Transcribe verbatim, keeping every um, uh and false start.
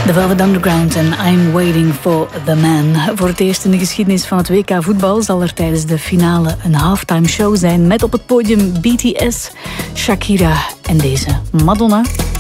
The Velvet Underground en I'm Waiting for the Man. Voor het eerst in de geschiedenis van het W K voetbal zal er tijdens de finale een halftime show zijn met op het podium B T S, Shakira en deze Madonna.